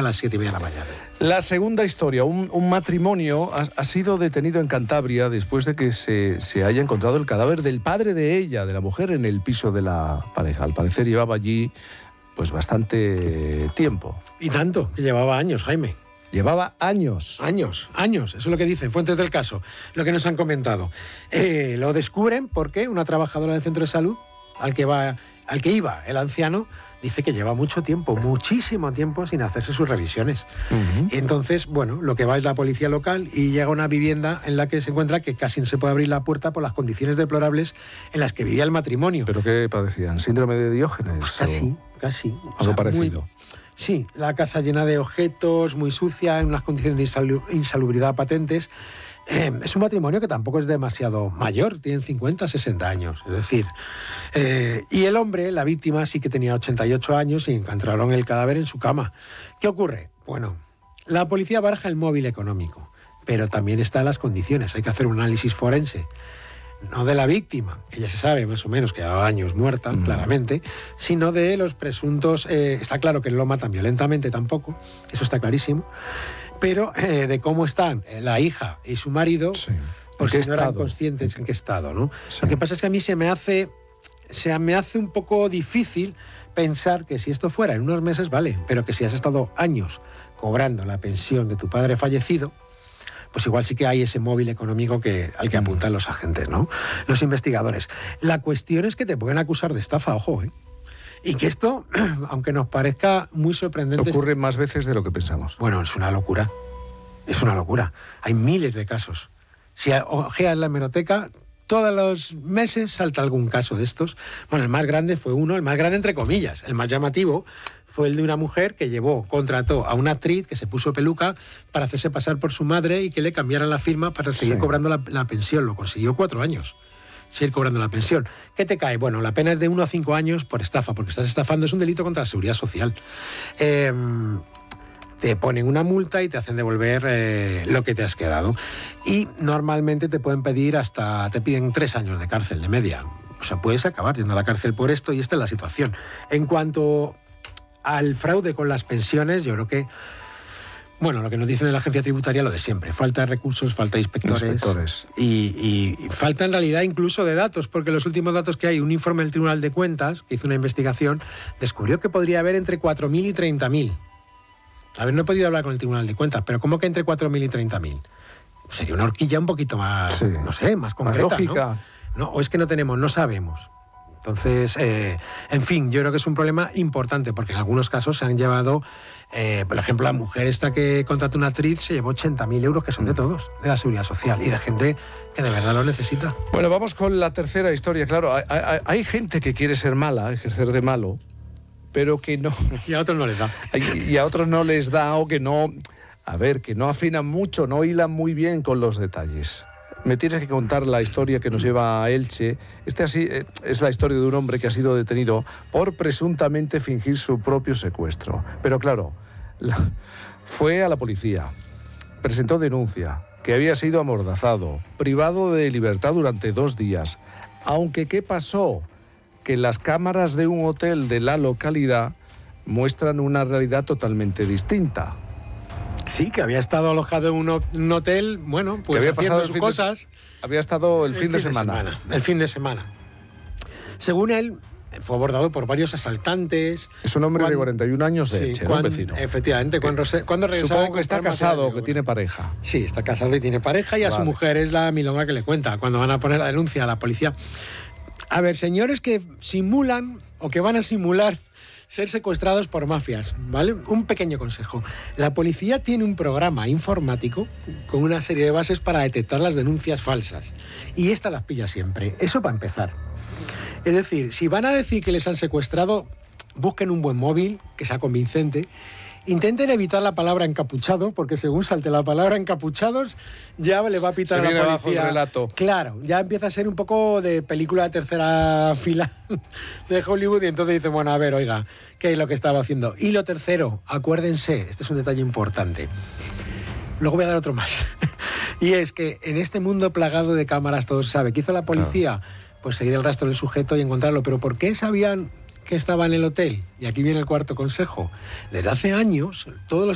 las 7:30 de la mañana. La segunda historia, un matrimonio ha sido detenido en Cantabria después de que se haya encontrado el cadáver del padre de ella, de la mujer, en el piso de la pareja. Al parecer llevaba allí pues bastante tiempo. Y tanto, que llevaba años, Jaime. Llevaba años. Años, eso es lo que dicen, fuentes del caso, lo que nos han comentado. Lo descubren porque una trabajadora del centro de salud al que iba el anciano dice que lleva mucho tiempo, muchísimo tiempo sin hacerse sus revisiones. Y entonces, bueno, lo que va es la policía local y llega a una vivienda en la que se encuentra que casi no se puede abrir la puerta por las condiciones deplorables en las que vivía el matrimonio. ¿Pero qué padecían? ¿Síndrome de Diógenes? Pues casi. Algo parecido. Sí, la casa llena de objetos, muy sucia, en unas condiciones de insalubridad patentes. Es un matrimonio que tampoco es demasiado mayor, tienen 50, 60 años, es decir. Y el hombre, la víctima, sí que tenía 88 años y encontraron el cadáver en su cama. ¿Qué ocurre? Bueno, la policía baraja el móvil económico, pero también están las condiciones. Hay que hacer un análisis forense. No de la víctima, que ya se sabe más o menos que llevaba años muerta, claramente, sino de los presuntos... está claro que no lo matan violentamente tampoco, eso está clarísimo, pero de cómo están la hija y su marido, sí. por si no eran conscientes en qué estado, ¿no? Sí. Lo que pasa es que a mí se me hace un poco difícil pensar que si esto fuera en unos meses, vale, pero que si has estado años cobrando la pensión de tu padre fallecido, pues igual sí que hay ese móvil económico al que apuntan los agentes, ¿no? Los investigadores. La cuestión es que te pueden acusar de estafa, ojo, ¿eh? Y que esto, aunque nos parezca muy sorprendente... Ocurre más veces de lo que pensamos. Bueno, es una locura. Es una locura. Hay miles de casos. Si ojeas la hemeroteca, todos los meses salta algún caso de estos. Bueno, el más grande fue uno, el más grande entre comillas. El más llamativo fue el de una mujer que contrató a una actriz que se puso peluca para hacerse pasar por su madre y que le cambiaran la firma para seguir cobrando la pensión. Lo consiguió 4 años. Seguir cobrando la pensión. ¿Qué te cae? Bueno, la pena es de 1 a 5 años por estafa, porque estás estafando, es un delito contra la seguridad social. Te ponen una multa y te hacen devolver lo que te has quedado. Y normalmente te piden 3 años de cárcel de media. O sea, puedes acabar yendo a la cárcel por esto y esta es la situación. En cuanto al fraude con las pensiones, yo creo que, bueno, lo que nos dicen de la agencia tributaria, lo de siempre. Falta de recursos, falta de inspectores. Y falta en realidad incluso de datos, porque los últimos datos que hay, un informe del Tribunal de Cuentas, que hizo una investigación, descubrió que podría haber entre 4.000 y 30.000. A ver, no he podido hablar con el Tribunal de Cuentas, pero ¿cómo que entre 4.000 y 30.000? Sería una horquilla un poquito más, no sé, más concreta, más lógica. ¿No? O es que no sabemos. Entonces, en fin, yo creo que es un problema importante, porque en algunos casos se han llevado, por ejemplo, la mujer esta que contrató una actriz se llevó 80.000 euros, que son de todos, de la Seguridad Social, y de gente que de verdad lo necesita. Bueno, vamos con la tercera historia. Claro, hay gente que quiere ser mala, ejercer de malo, pero que no... Y a otros no les da. Y a otros no les da, o que no... A ver, que no afinan mucho, no hilan muy bien con los detalles. Me tienes que contar la historia que nos lleva a Elche. Es la historia de un hombre que ha sido detenido por presuntamente fingir su propio secuestro. Pero claro, fue a la policía, presentó denuncia, que había sido amordazado, privado de libertad durante 2 días. Aunque, ¿qué pasó? Que las cámaras de un hotel de la localidad muestran una realidad totalmente distinta. Sí, que había estado alojado en un hotel, bueno, pues había haciendo sus cosas. Había estado el fin de semana. El fin de semana. Según él, fue abordado por varios asaltantes. Es un hombre de 41 años de Elche, ¿no? Vecino. Efectivamente, cuando regresaba... Supongo que está casado, que tiene pareja. Sí, está casado y tiene pareja, y a su mujer es la milonga que le cuenta cuando van a poner la denuncia a la policía. A ver, señores que simulan o que van a simular ser secuestrados por mafias, ¿vale? Un pequeño consejo. La policía tiene un programa informático con una serie de bases para detectar las denuncias falsas. Y esta las pilla siempre. Eso para empezar. Es decir, si van a decir que les han secuestrado, busquen un buen móvil, que sea convincente. Intenten evitar la palabra encapuchado, porque según salte la palabra encapuchados, ya le va a pitar a la policía. Bajo el relato. Claro, ya empieza a ser un poco de película de tercera fila de Hollywood, y entonces dicen, bueno, a ver, oiga, ¿qué es lo que estaba haciendo? Y lo tercero, acuérdense, este es un detalle importante. Luego voy a dar otro más. Y es que en este mundo plagado de cámaras todo se sabe. ¿Qué hizo la policía? Claro. Pues seguir el rastro del sujeto y encontrarlo. ¿Pero por qué sabían que estaba en el hotel? Y aquí viene el cuarto consejo. Desde hace años, todos los